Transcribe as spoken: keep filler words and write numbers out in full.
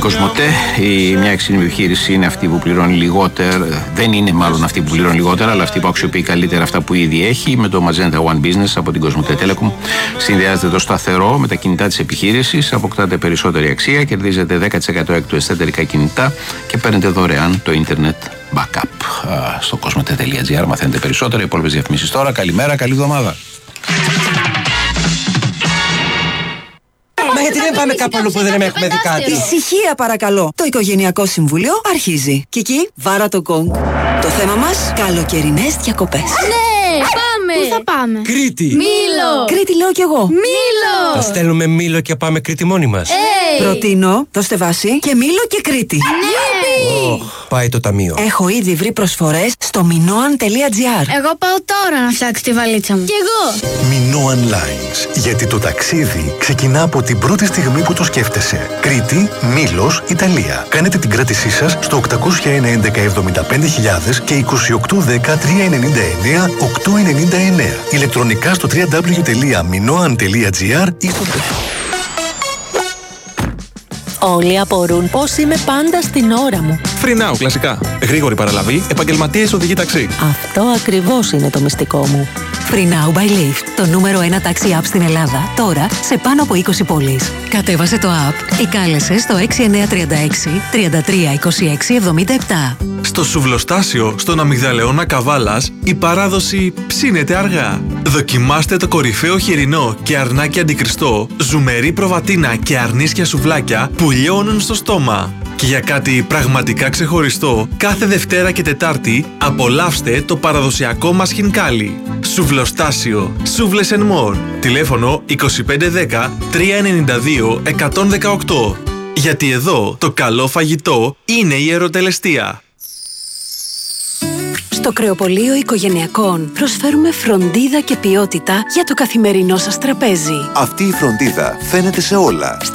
Κοσμοτέ, η μια έξυπνη επιχείρηση είναι αυτή που πληρώνει λιγότερα, δεν είναι μάλλον αυτή που πληρώνει λιγότερα, αλλά αυτή που αξιοποιεί καλύτερα αυτά που ήδη έχει. Με το Magenta One Business από την Κοσμοτέ Telecom συνδυάζεται το σταθερό με τα κινητά της επιχείρησης, αποκτάτε περισσότερη αξία, κερδίζετε δέκα τοις εκατό έκπτωση στα εταιρικά κινητά και παίρνετε δωρεάν το Internet Backup. Στο κοσμοτέ τελεία τζι άρ μαθαίνετε περισσότερα, οι υπόλοιπες διαφημίσεις τώρα. Καλημέρα, καλή εβδομάδα. Μα γιατί δεν πάμε κάπου αλλού που δεν έχουμε δει κάτι? Ησυχία παρακαλώ. Το Οικογενειακό Συμβούλιο αρχίζει. Κική, βάρα το γκονγκ. Το θέμα μας, καλοκαιρινές διακοπές. Ναι, πάμε! Πού θα πάμε? Κρήτη! Μήλο! Κρήτη λέω κι εγώ. Μήλο! Θα στέλνουμε Μήλο και πάμε Κρήτη μόνοι μας. Hey. Προτείνω, δώστε βάση και Μήλο και Κρήτη. Ναι! Oh, πάει το ταμείο. Έχω ήδη βρει προσφορές στο minoan τελεία τζι άρ. Εγώ πάω τώρα να φτιάξω τη βαλίτσα μου. Κι εγώ! Minoan Lines. Γιατί το ταξίδι ξεκινά από την πρώτη στιγμή που το σκέφτεσαι. Κρήτη, Μήλος, Ιταλία. Κάνετε την κράτησή σας στο οκτακόσια ένα έντεκα εβδομήντα πέντε χιλιάδες και είκοσι οκτώ δέκα τριακόσια ενενήντα εννέα οκτακόσια ενενήντα εννέα. Ηλεκτρονικά στο double-u double-u double-u τελεία minoan τελεία τζι άρ ή στο... Όλοι απορούν πώς είμαι πάντα στην ώρα μου. Free Now, κλασικά. Γρήγορη παραλαβή, επαγγελματίες οδηγοί ταξί. Αυτό ακριβώς είναι το μυστικό μου. Free Now by Lyft, το νούμερο ένα ταξί app στην Ελλάδα, τώρα σε πάνω από είκοσι πόλεις. Κατέβασε το app ή κάλεσε στο έξι εννιά τρία έξι τρία τρία είκοσι έξι εβδομήντα επτά. Στο Σουβλοστάσιο, στον Αμυγδαλεώνα Καβάλας, η παράδοση ψήνεται αργά. Δοκιμάστε το κορυφαίο χοιρινό και αρνάκι αντικριστό, ζουμερή προβατίνα και αρνίσια σουβλάκια που λιώνουν στο στόμα. Και για κάτι πραγματικά ξεχωριστό, κάθε Δευτέρα και Τετάρτη απολαύστε το παραδοσιακό μας χινκάλι. Σουβλοστάσιο, Σούβλες and More. Τηλέφωνο είκοσι πέντε δέκα τριακόσια ενενήντα δύο εκατόν δεκαοκτώ. Γιατί εδώ το καλό φαγητό είναι η ερωτελεστία. Στο Κρεοπωλείο Οικογενειακών προσφέρουμε φροντίδα και ποιότητα για το καθημερινό σας τραπέζι. Αυτή η φροντίδα φαίνεται σε όλα.